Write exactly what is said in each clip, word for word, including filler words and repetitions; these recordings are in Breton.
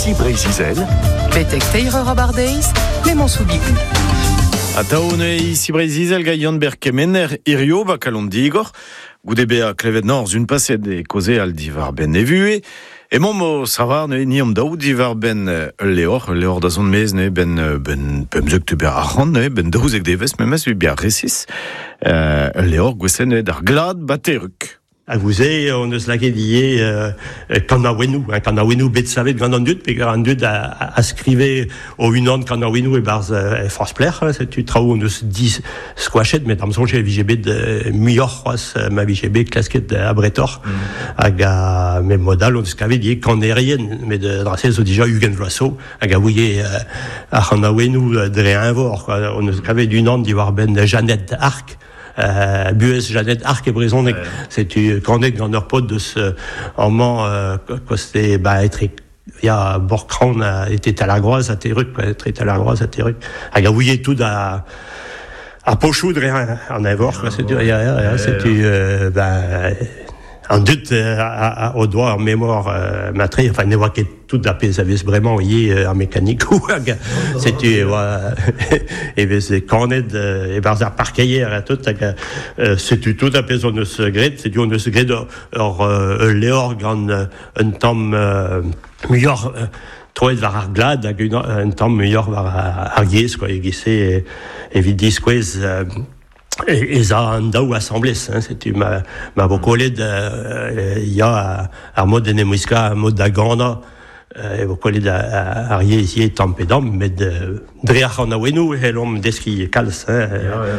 ici Brézizel. Betek teir ur abardeiz, Clément Soubigou. Ataone ici Brézizel gaillon berkemener irio va kalondigor. Goudebe a klevet norz une passée de causé al divar ben evue. Et mon mot savar ne ni om daou divar ben leor, leor da zon mez ne ben ben pemzek te ber arran ne ben daouzek deves memes u biar resis. Euh, leor gwesen ne dar glad bateruk. A gouze, on eus lage die euh, kanaouenou, hein, kanaouenou bet savet gant an dud, pegar an dud a, a, a skrive o unan kanaouenou e barz e force pler, c'est tu trao on eus di squachet, met am sonje vije bet muior c'hoaz ma vije bet klasket a bretor, mm. hag a me modal on eus kavet die kanerien, met de drase zo dija ugen vlaso, hag a ouie euh, a kanaouenou dre invor, quoi. On eus kavet unan di war ben Jeannette d'Arc, Euh, Bues, Jeannette, Arc et Brézonek, ouais. C'est tu connais dans leur pote de ce moment, euh, quoi, c'était, bah, être, il y a Borcran, était à la groise, à Terruc, quoi, être à la groise, à Terruc, à gavouiller tout à, à Pochoudre, en Évor, quoi, c'est tu, c'est tu, euh, bah, en doute, euh, au doigt, en mémoire, euh, matré, enfin, ne voit que tout à pes avait vraiment, voyez, euh, en mécanique, ou, c'est tu, et c'est cornet, et barzar parquaillère, et tout, euh, c'est tu tout à pes on ne se grette, c'est tu on ne se grette, or, euh, léorg, en, un temps, euh, meilleur, euh, troet var ar glad, hag un temps meilleur var ar giez, quoi, et gissé, et vidis, quoi, euh, et ça en daou assemblés, hein, c'est ma ma vocolé de il y a un mode de nemuiska, un mode d'aganda, et vocolé d'arié ici tampedam, mais de dreachanaouenou et l'homme d'eski cals, hein,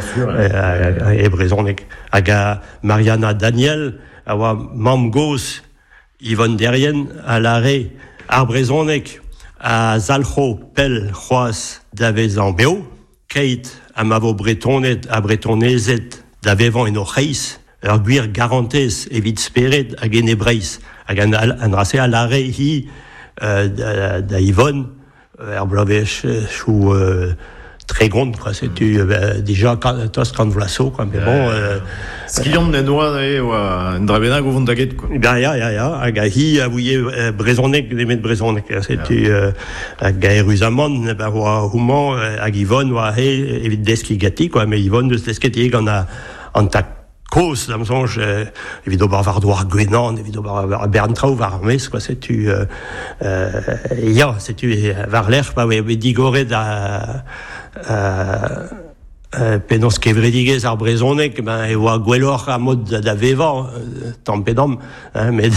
et Brézonek, aga Mariana Daniel, awa mam gos Yvonne Derrien à l'arrêt ar Brézonek à Zalcho Pel Choas d'Avezan Béo, Kate à mavo bretonet à bretonezet d'avevan en oreis ur guir garantez evit speret hag en ebreiz hag an, an rase à l'arrêt hi euh, da Yvonne ur blavech chou euh, très grande, quoi, c'est tu euh, déjà tos kan vlaso, quoi, mais bon euh, skion ne noa e oa un drabena go vont daget, quoi. Ben ya ya ya hag a hi a vouye Brézonek de met Brézonek, c'est tu hag a eruzamant ba oa houman hag Yvonne oa he evit deski gati, quoi, mais Yvonne deus desket e gant a an ta cause, da m'sonj, euh, évidemment, bar var doar gwenan, évidemment, bar Berntrau, var armés, quoi, c'est tu, euh, euh, ya, c'est tu, var l'air, bah, ouais, digoré da, euh, euh, penos kevredigez ar Brézonek, ben, e oa gwellor a mod da vevan, euh, tampedam, hein, mais,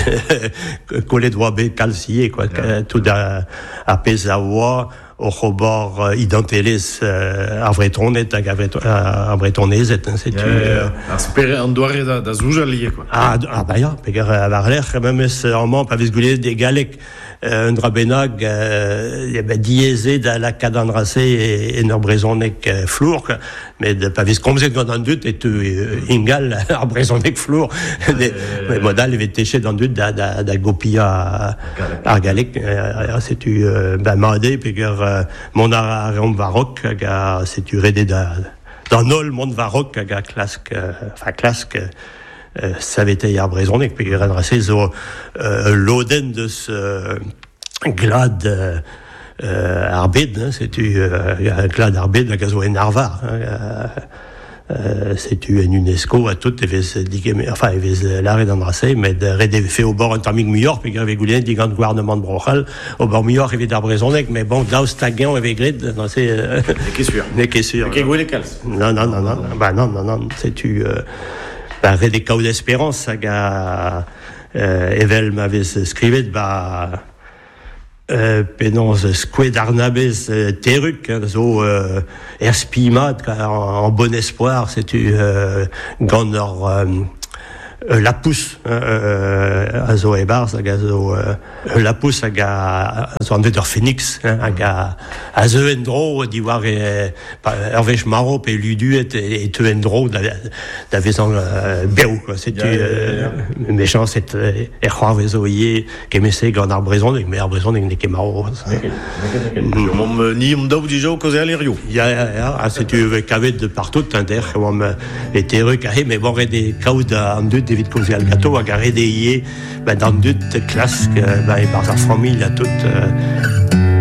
kolet oa be kalsiye, quoi, yeah. Tout da, a pez a oa, au robord uh, identeles uh, ar bretonet hag ar bretonezet, hein, c'est tu yeah, ar spere an doare da, da zoujalier, quoi. Ah, ah bah ya, pegar war l'air même en man pa vez goulet de galek euh, un drabenag euh, bah, diézé da la cadan rase et, et nor Brézonek euh, flour, mais de pa vez komzet gant an dut et tu euh, ingal ar Brézonek flour, mais modal evet teche d'an dut da, da, da gopia ar galek, euh, c'est tu euh, bah, made pegar euh, mon ar rom varok, hag c'est tu redé da dans nol mon varok hag a klask, enfin klask, euh, ça avait été à Brézonek, puis il reste zo euh, l'oden de ce glad euh, euh, arbed, hein, c'est tu euh, glad arbed la gazo en arvar, hein, euh, euh, c'est tu en UNESCO à tout, enfin l'arrêt d'Andrassé, mais de redé fait au bord un taming meilleur, puis il avait goulé des grands gouvernements de Brochal, au bord meilleur évidemment Brézonek, mais bon daus taguin avec grid, non c'est euh, n'est sûr, n'est sûr, n'est goulé cals. Non non non non, bah non non non, c'est tu euh, bah redé cao d'espérance, ça ga euh, Evel m'avait skrivet bah Euh, penons skoued arnabez euh, teruk, hein, zo euh, erspimad en, en bon espoir, c'est tu euh, gant ur euh, euh, la pousse euh, a zo e barz hag a zo euh, la pousse hag a zo an ur phoenix, hein, hag a a zo en dro di war e ur vech maro pe luduet et te en dro da da vezan euh, beu, quoi, c'est tu euh, méchant, c'est e c'hoar vezo ie kemese gant ar Brézonek, mais ar Brézonek ne ket maro. Mom ni om daou dija o koze alerio. Ya ya ya, c'est tu kavet de partout inter, mom et teruk a mais bon redé kaout an dut evit koze al gato hag a redé ie bah, dans dut klask, bah, e barz ar familh a tout, euh,